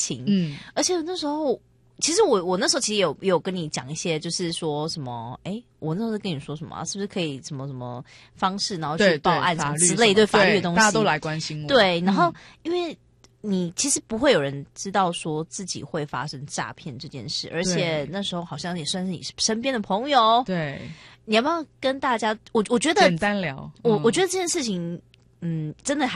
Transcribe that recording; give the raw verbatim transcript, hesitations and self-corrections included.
情。 嗯， 而且那时候。其实我我那时候其实也有也有跟你讲一些，就是说什么，哎，我那时候跟你说什么、啊，是不是可以什么什么方式，然后去报案什么之类，对法律的东西， 大家都来关心我。 对，然后、嗯、因为你其实不会有人知道说自己会发生诈骗这件事，而且那时候好像也算是你身边的朋友。 对， 你要不要跟大家？我我觉得简单聊， 我、 嗯、 我觉得这件事情，嗯，真的还。